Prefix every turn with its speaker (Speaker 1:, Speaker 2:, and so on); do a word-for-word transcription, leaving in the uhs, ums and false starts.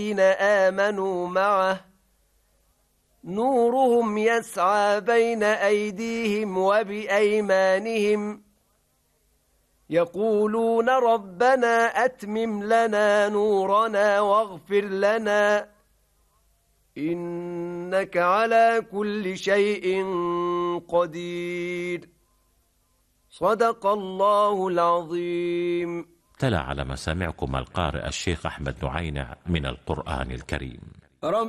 Speaker 1: الذين آمنوا معه نورهم يسعى بين أيديهم وبأيمانهم يقولون ربنا أتمم لنا نورنا واغفر لنا إنك على كل شيء قدير. صدق الله العظيم.
Speaker 2: تلا على مسامعكم القارئ الشيخ أحمد نعينع من القرآن الكريم.